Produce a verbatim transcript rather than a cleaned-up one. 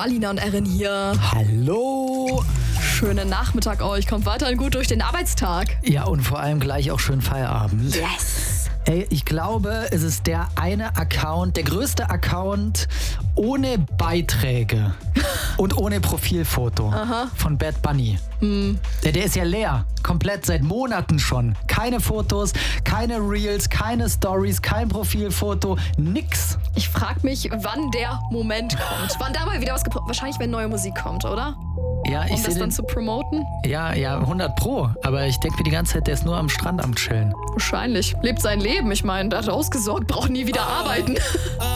Alina und Erin hier. Hallo. Schönen Nachmittag euch. Kommt weiterhin gut durch den Arbeitstag. Ja, und vor allem gleich auch schön Feierabend. Yes. Ey, ich glaube, es ist der eine Account, der größte Account ohne Beiträge und ohne Profilfoto Aha. von Bad Bunny. Hm. Der, der ist ja leer. Komplett seit Monaten schon. Keine Fotos, keine Reels, keine Stories, kein Profilfoto, nix. Ich frag mich, wann der Moment kommt. Wann dabei wieder was gepro- Wahrscheinlich, wenn neue Musik kommt, oder? Ja, ich Um das sehe dann den, zu promoten? ja, ja, hundert Pro. Aber ich denke mir die ganze Zeit, der ist nur am Strand am Chillen. Wahrscheinlich. Lebt sein Leben. Ich meine, der hat ausgesorgt, braucht nie wieder arbeiten.